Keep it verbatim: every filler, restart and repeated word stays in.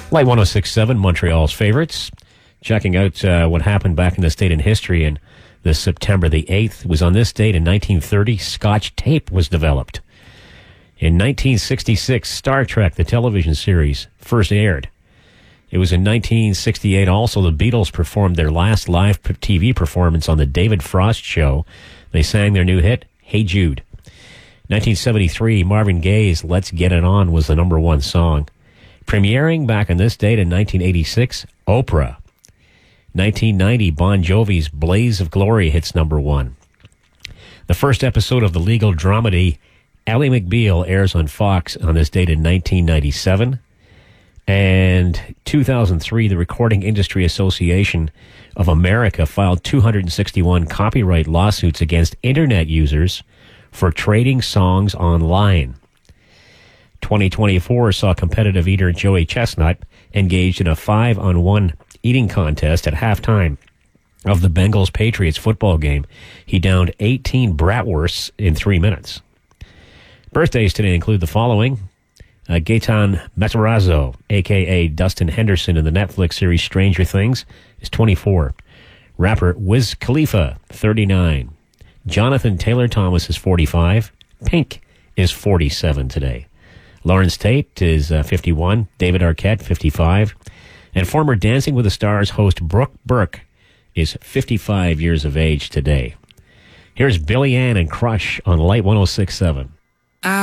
Light one oh six point seven, Montreal's favorites. Checking out uh, what happened back in this date in history in this September the eighth. It was on this date in nineteen thirty, Scotch tape was developed. In nineteen sixty-six, Star Trek, the television series, first aired. It was in nineteen sixty-eight also the Beatles performed their last live T V performance on the David Frost Show. They sang their new hit, Hey Jude. nineteen seventy-three, Marvin Gaye's Let's Get It On was the number one song. Premiering back on this date in nineteen eighty-six, Oprah. nineteen ninety, Bon Jovi's Blaze of Glory hits number one. The first episode of the legal dramedy Ally McBeal airs on Fox on this date in nineteen ninety-seven. And two thousand three, the Recording Industry Association of America filed two hundred sixty-one copyright lawsuits against Internet users for trading songs online. twenty twenty-four saw competitive eater Joey Chestnut engaged in a five-on-one eating contest at halftime of the Bengals-Patriots football game. He downed eighteen bratwursts in three minutes. Birthdays today include the following. Uh, Gaetan Matarazzo, a k a. Dustin Henderson in the Netflix series Stranger Things, is twenty-four. Rapper Wiz Khalifa, thirty-nine. Jonathan Taylor Thomas is forty-five. Pink is forty-seven today. Lawrence Tate is uh, fifty-one. David Arquette, fifty-five. And former Dancing with the Stars host Brooke Burke is fifty-five years of age today. Here's Billy Ann and Crush on Light one oh six point seven.